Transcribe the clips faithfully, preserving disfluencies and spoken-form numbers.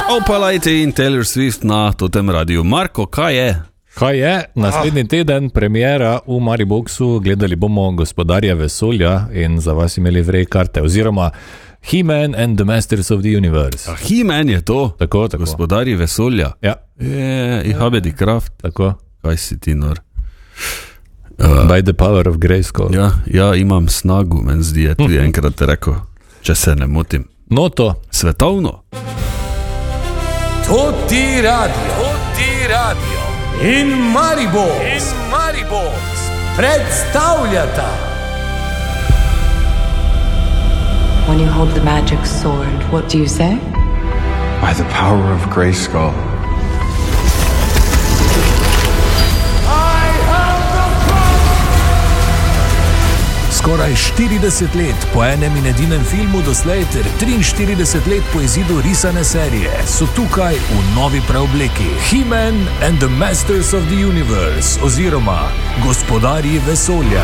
Opalite in Taylor Swift na Totem radiju. Marko, kaj je? Kaj je? Naslednji teden premiera v Mariboxu, gledali bomo Gospodarja vesolja in za vas imeli vrej karte, oziroma He-Man and the Masters of the Universe. A He-Man je to? Tako, tako. Gospodarji vesolja? Ja. Je, ich habe die Kraft. Tako. Kaj si ti nor? Uh, By the power of Grayskull. Ja, ja, imam snagu, men zdi je tudi enkrat rekel, če se ne motim. No to. Svetovno. To ti radio, to ti radio in Maribox, in Maribox predstavljata. When you hold the magic sword, what do you say? By the power of Grayskull. Skoraj štirideset let po enem in edinem filmu doslej ter triinštirideset let po izidu risane serije so tukaj v novi preobleki He-Man and the Masters of the Universe oziroma Gospodarji vesolja.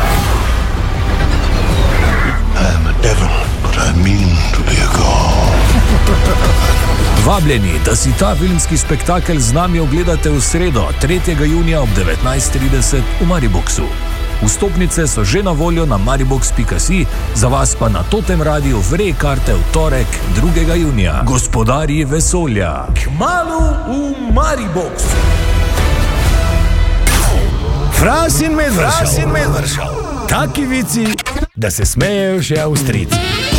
I am a devil, but I mean to be a god. Vabljeni, da si ta filmski spektakel z nami ogledate v sredo, tretjega junija ob devetnajst trideset v Mariboxu. Vstopnice so že na voljo na maribox pika si, za vas pa na Totem radiju vrej karte v torek, drugega junija. Gospodarji vesolja. Kmalu v Mariboxu. Fras in Medvršav. Taki vici, da se smejejo še Avstrijci.